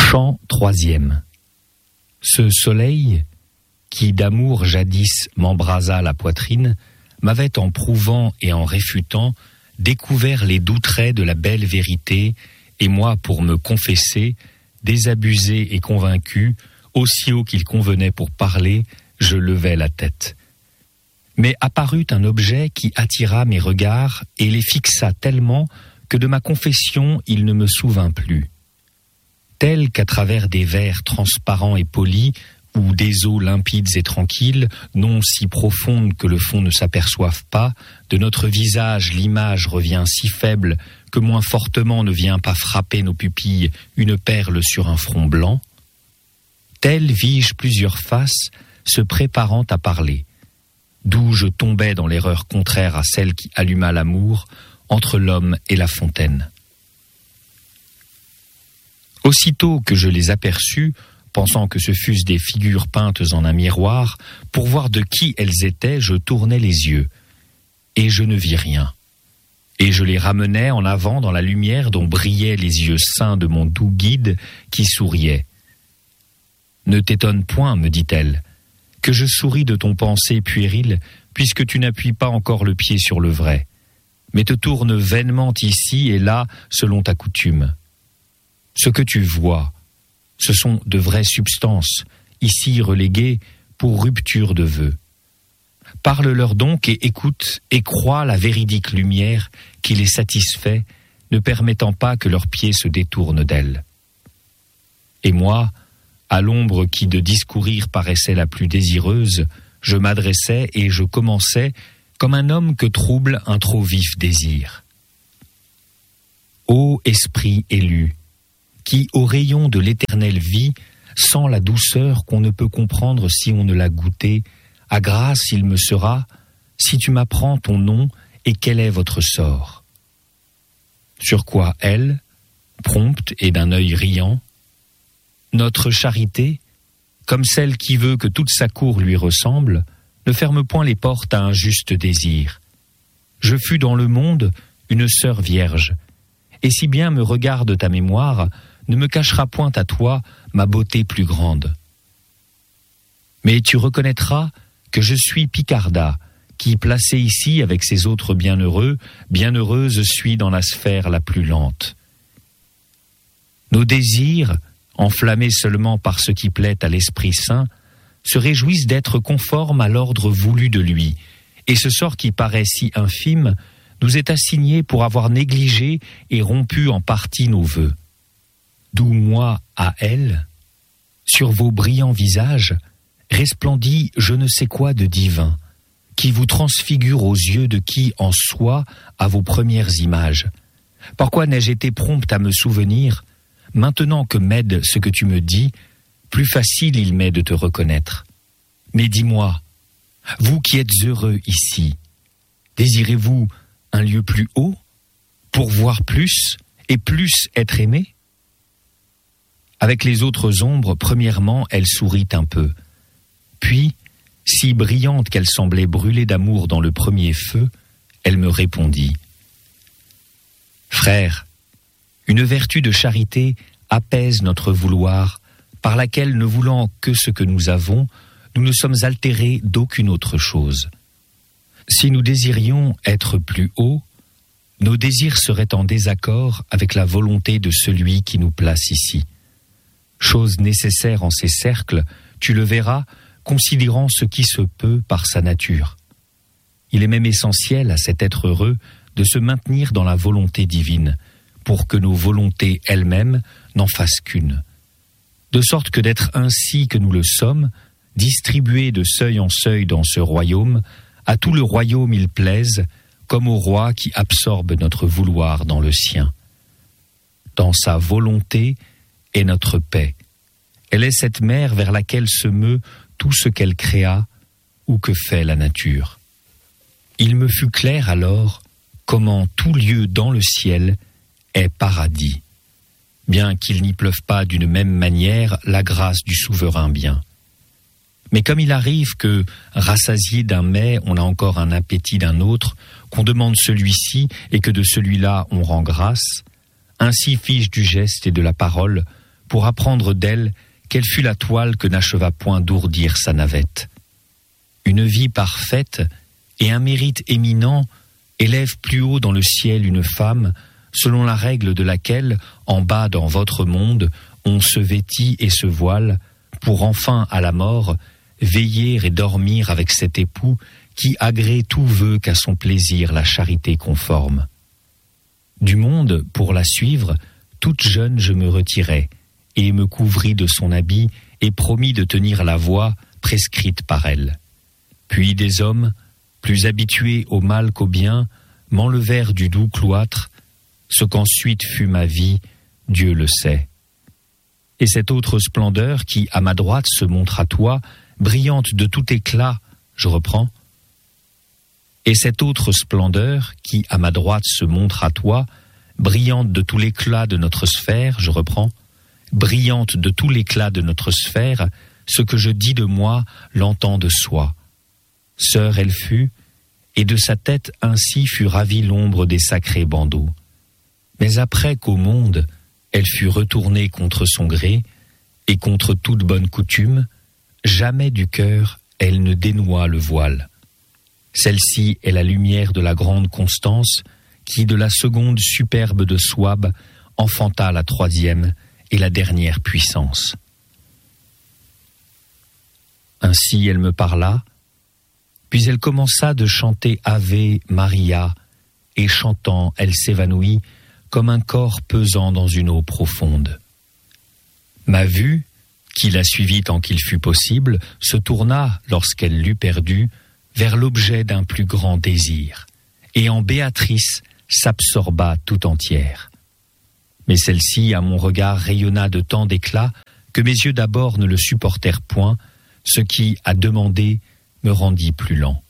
Chant troisième. Ce soleil, qui d'amour jadis m'embrasa la poitrine, m'avait en prouvant et en réfutant découvert les doux traits de la belle vérité, et moi, pour me confesser, désabusé et convaincu, aussi haut qu'il convenait pour parler, je levai la tête. Mais apparut un objet qui attira mes regards et les fixa tellement que de ma confession il ne me souvint plus. Tel qu'à travers des verres transparents et polis, ou des eaux limpides et tranquilles, non si profondes que le fond ne s'aperçoive pas, de notre visage l'image revient si faible que moins fortement ne vient pas frapper nos pupilles une perle sur un front blanc, tel vis-je plusieurs faces se préparant à parler, d'où je tombais dans l'erreur contraire à celle qui alluma l'amour entre l'homme et la fontaine. Aussitôt que je les aperçus, pensant que ce fussent des figures peintes en un miroir, pour voir de qui elles étaient, je tournai les yeux, et je ne vis rien. Et je les ramenai en avant dans la lumière dont brillaient les yeux saints de mon doux guide qui souriait. « Ne t'étonne point, me dit-elle, que je souris de ton pensée puérile, puisque tu n'appuies pas encore le pied sur le vrai, mais te tournes vainement ici et là selon ta coutume. Ce que tu vois, ce sont de vraies substances, ici reléguées pour rupture de vœux. Parle-leur donc et écoute et crois la véridique lumière qui les satisfait, ne permettant pas que leurs pieds se détournent d'elle. Et moi, à l'ombre qui de discourir paraissait la plus désireuse, je m'adressais et je commençais comme un homme que trouble un trop vif désir. Ô esprit élu, qui, au rayon de l'éternelle vie, sent la douceur qu'on ne peut comprendre si on ne l'a goûtée, à grâce il me sera, si tu m'apprends ton nom et quel est votre sort. Sur quoi elle, prompte et d'un œil riant, notre charité, comme celle qui veut que toute sa cour lui ressemble, ne ferme point les portes à un juste désir. Je fus dans le monde une sœur vierge, et si bien me regarde ta mémoire, ne me cachera point à toi ma beauté plus grande. Mais tu reconnaîtras que je suis Picarda, qui, placé ici avec ses autres bienheureux, bienheureuse suis dans la sphère la plus lente. Nos désirs, enflammés seulement par ce qui plaît à l'Esprit Saint, se réjouissent d'être conformes à l'ordre voulu de lui, et ce sort qui paraît si infime nous est assigné pour avoir négligé et rompu en partie nos vœux. D'où moi à elle, sur vos brillants visages, resplendit je ne sais quoi de divin, qui vous transfigure aux yeux de qui en soi à vos premières images. Pourquoi n'ai-je été prompte à me souvenir, maintenant que m'aide ce que tu me dis, plus facile il m'est de te reconnaître. Mais dis-moi, vous qui êtes heureux ici, désirez-vous un lieu plus haut, pour voir plus et plus être aimé ? Avec les autres ombres, premièrement, elle sourit un peu. Puis, si brillante qu'elle semblait brûler d'amour dans le premier feu, elle me répondit. Frère, une vertu de charité apaise notre vouloir, par laquelle, ne voulant que ce que nous avons, nous ne sommes altérés d'aucune autre chose. Si nous désirions être plus haut, nos désirs seraient en désaccord avec la volonté de celui qui nous place ici. Chose nécessaire en ces cercles, tu le verras, considérant ce qui se peut par sa nature. Il est même essentiel à cet être heureux de se maintenir dans la volonté divine, pour que nos volontés elles-mêmes n'en fassent qu'une. De sorte que d'être ainsi que nous le sommes, distribués de seuil en seuil dans ce royaume, à tout le royaume il plaise, comme au roi qui absorbe notre vouloir dans le sien. Dans sa volonté est notre paix. Elle est cette mer vers laquelle se meut tout ce qu'elle créa ou que fait la nature. Il me fut clair alors comment tout lieu dans le ciel est paradis, bien qu'il n'y pleuve pas d'une même manière la grâce du souverain bien. Mais comme il arrive que, rassasié d'un mets, on a encore un appétit d'un autre, qu'on demande celui-ci et que de celui-là on rend grâce, ainsi fis-je du geste et de la parole, pour apprendre d'elle quelle fut la toile que n'acheva point d'ourdir sa navette. Une vie parfaite et un mérite éminent élèvent plus haut dans le ciel une femme, selon la règle de laquelle, en bas dans votre monde, on se vêtit et se voile, pour enfin, à la mort, veiller et dormir avec cet époux qui agrée tout vœu qu'à son plaisir la charité conforme. Du monde, pour la suivre, toute jeune je me retirai, et me couvris de son habit, et promis de tenir la voie prescrite par elle. Puis des hommes, plus habitués au mal qu'au bien, m'enlevèrent du doux cloître, ce qu'ensuite fut ma vie, Dieu le sait. Et cette autre splendeur qui, à ma droite, se montre à toi, brillante de tout éclat, je reprends. Et cette autre splendeur qui, à ma droite, se montre à toi, brillante de tout l'éclat de notre sphère, je reprends, brillante de tout l'éclat de notre sphère, ce que je dis de moi l'entend de soi. Sœur elle fut, et de sa tête ainsi fut ravie l'ombre des sacrés bandeaux. Mais après qu'au monde, elle fut retournée contre son gré, et contre toute bonne coutume, jamais du cœur elle ne dénoua le voile. Celle-ci est la lumière de la grande Constance, qui de la seconde superbe de Souabe enfanta la troisième et la dernière puissance. Ainsi elle me parla, puis elle commença de chanter Ave Maria, et chantant, elle s'évanouit comme un corps pesant dans une eau profonde. Ma vue, qui la suivit tant qu'il fut possible, se tourna, lorsqu'elle l'eut perdue, vers l'objet d'un plus grand désir, et en Béatrice s'absorba tout entière. Mais celle-ci, à mon regard, rayonna de tant d'éclat que mes yeux d'abord ne le supportèrent point, ce qui, à demander, me rendit plus lent.